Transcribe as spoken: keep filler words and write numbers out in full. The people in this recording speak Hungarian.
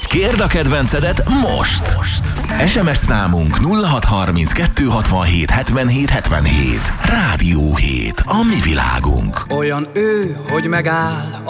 Kérd a kedvencedet most! es em es számunk nulla hat harminckettő hatvanhét hetvenhét hetvenhét. Rádió hét. A mi világunk. Olyan ő, hogy megáll